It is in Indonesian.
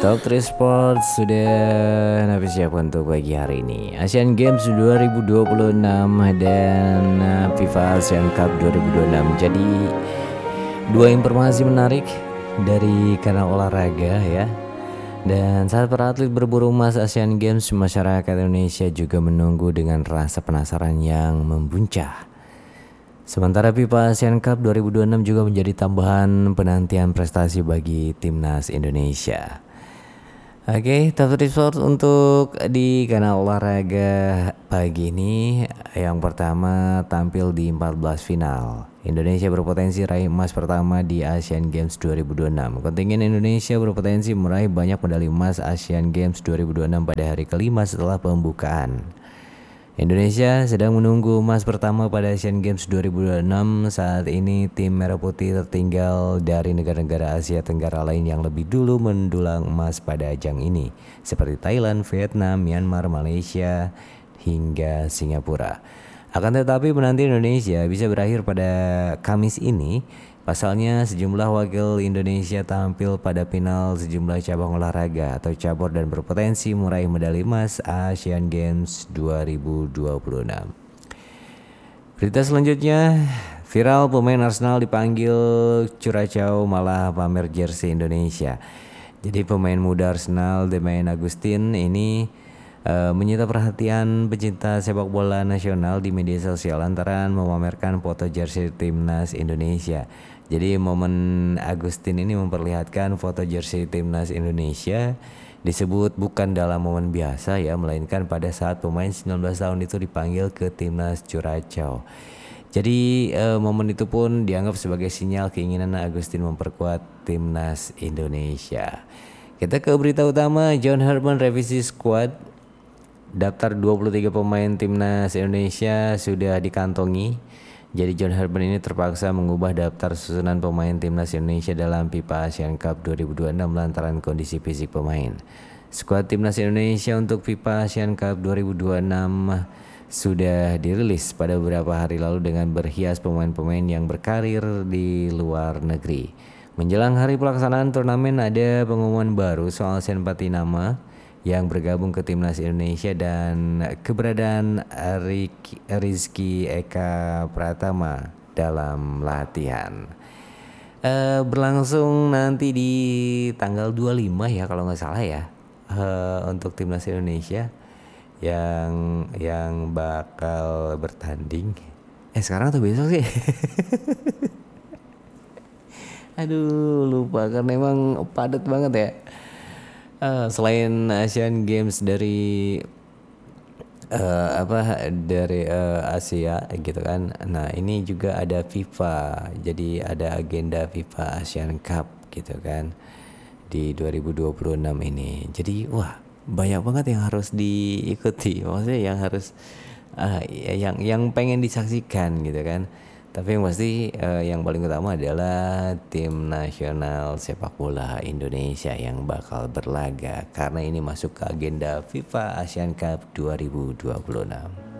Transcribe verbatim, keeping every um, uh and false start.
Top tiga Sports sudah habis siap untuk pagi hari ini. Asian Games dua ribu dua puluh enam dan uh, FIFA Asian Cup dua ribu dua puluh enam. Jadi dua informasi menarik dari kanal olahraga ya. Dan saat para atlet berburu emas Asian Games, masyarakat Indonesia juga menunggu dengan rasa penasaran yang membuncah. Sementara FIFA Asian Cup dua ribu dua puluh enam juga menjadi tambahan penantian prestasi bagi timnas Indonesia. Oke, top tiga Sports untuk di kanal olahraga pagi ini. Yang pertama tampil di empat belas final. Indonesia berpotensi raih emas pertama di Asian Games dua ribu dua puluh enam. Kontingen Indonesia berpotensi meraih banyak medali emas Asian Games dua ribu dua puluh enam pada hari kelima setelah pembukaan. Indonesia sedang menunggu emas pertama pada Asian Games dua ribu dua puluh enam. Saat ini tim Merah Putih tertinggal dari negara-negara Asia Tenggara lain yang lebih dulu mendulang emas pada ajang ini, seperti Thailand, Vietnam, Myanmar, Malaysia, hingga Singapura. Akan tetapi menanti Indonesia bisa berakhir pada Kamis ini. Pasalnya sejumlah wakil Indonesia tampil pada final sejumlah cabang olahraga atau cabur dan berpotensi meraih medali emas Asian Games dua ribu dua puluh enam. Berita selanjutnya, viral pemain Arsenal dipanggil Curacao malah pamer jersey Indonesia. Jadi pemain muda Arsenal Demain Agustin ini uh, menyita perhatian pecinta sepak bola nasional di media sosial lantaran memamerkan foto jersey timnas Indonesia. Jadi momen Agustin ini memperlihatkan foto jersey timnas Indonesia, disebut bukan dalam momen biasa ya, melainkan pada saat pemain sembilan belas tahun itu dipanggil ke timnas Curacao. Jadi eh, momen itu pun dianggap sebagai sinyal keinginan Agustin memperkuat timnas Indonesia. Kita ke berita utama, John Herdman revisi squad. Daftar dua puluh tiga pemain timnas Indonesia sudah dikantongi. Jadi John Herdman ini terpaksa mengubah daftar susunan pemain timnas Indonesia dalam FIFA Asian Cup dua ribu dua puluh enam lantaran kondisi fisik pemain. Skuad timnas Indonesia untuk FIFA Asian Cup dua ribu dua puluh enam sudah dirilis pada beberapa hari lalu dengan berhias pemain-pemain yang berkarir di luar negeri. Menjelang hari pelaksanaan turnamen ada pengumuman baru soal senpati nama yang bergabung ke timnas Indonesia dan keberadaan Rizky Eka Pratama dalam latihan. E, berlangsung nanti di tanggal dua puluh lima ya kalau nggak salah ya, e, untuk timnas Indonesia yang yang bakal bertanding. Eh sekarang atau besok sih? Aduh lupa karena emang padat banget ya. Uh, selain Asian Games dari uh, apa dari uh, Asia gitu kan. Nah, ini juga ada FIFA. Jadi ada agenda FIFA Asian Cup gitu kan di dua ribu dua puluh enam ini. Jadi wah, banyak banget yang harus diikuti. Maksudnya yang harus uh, yang yang pengen disaksikan gitu kan. Tapi yang pasti eh, yang paling utama adalah tim nasional sepak bola Indonesia yang bakal berlaga karena ini masuk ke agenda FIFA Asian Cup dua ribu dua puluh enam.